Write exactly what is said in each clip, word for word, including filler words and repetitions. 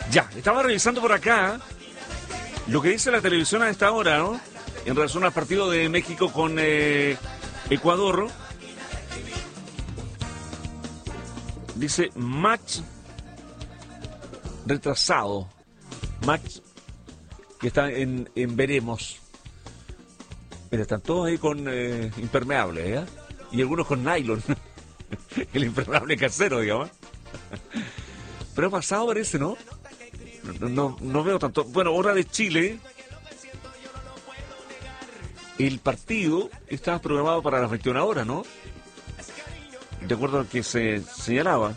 Ya, estaba revisando por acá lo que dice la televisión a esta hora, ¿no? En relación al partido de México con eh, Ecuador. Dice match retrasado. Match que está en, en veremos. Mira, están todos ahí con eh, impermeable, ¿eh? Y algunos con nylon. El impermeable casero, digamos. Pero ha pasado, parece, ¿no? No, no, no veo tanto. Bueno, hora de Chile. El partido estaba programado para las veintiuna horas, ¿no? De acuerdo a lo que se señalaba.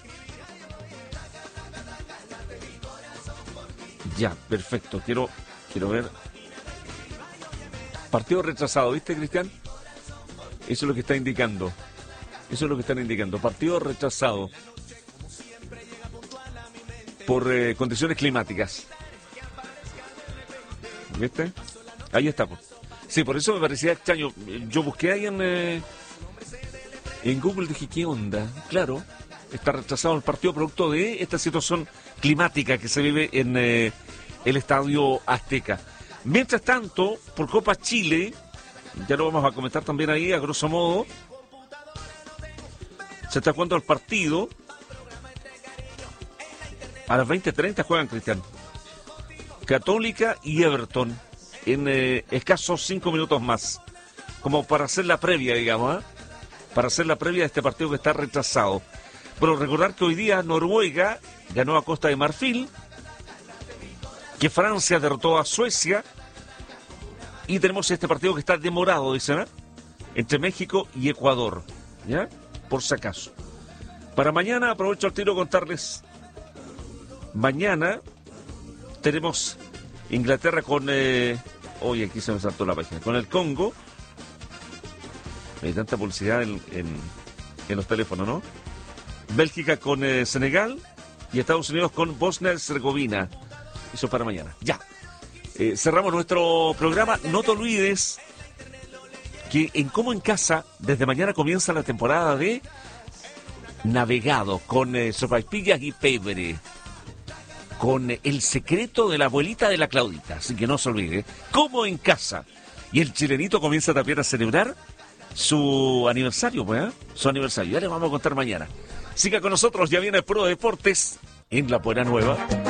Ya, perfecto. Quiero, quiero ver. Partido retrasado, ¿viste, Cristian? Eso es lo que está indicando. Eso es lo que están indicando. Partido retrasado. Por eh, condiciones climáticas. ¿Viste? Ahí está, pues. Sí, por eso me parecía extraño. Yo busqué ahí en, eh, en Google, dije, ¿qué onda? Claro, está retrasado el partido producto de esta situación climática que se vive en eh, el Estadio Azteca. Mientras tanto, por Copa Chile, ya lo vamos a comentar también ahí, a grosso modo, se está jugando el partido. A las veinte treinta juegan, Cristian. Católica y Everton. En eh, escasos cinco minutos más. Como para hacer la previa, digamos, ¿eh? Para hacer la previa de este partido que está retrasado. Pero recordar que hoy día Noruega ganó a Costa de Marfil. Que Francia derrotó a Suecia. Y tenemos este partido que está demorado, dicen, ¿eh? Entre México y Ecuador. ¿Ya? Por si acaso. Para mañana aprovecho el tiro contarles. Mañana tenemos Inglaterra con... Eh, hoy aquí se me saltó la página. Con el Congo. Hay tanta publicidad en, en, en los teléfonos, ¿no? Bélgica con eh, Senegal. Y Estados Unidos con Bosnia y Herzegovina. Eso para mañana. Ya. Eh, cerramos nuestro programa. No te olvides que en Como en Casa, desde mañana comienza la temporada de Navegado con eh, sopaipillas y pebre. Con El secreto de la abuelita de la Claudita, así que no se olvide, Como en Casa. Y el chilenito comienza también a celebrar su aniversario, pues, ¿eh? Su aniversario, ya les vamos a contar mañana. Siga con nosotros, ya viene Pro Deportes en La Buena Nueva.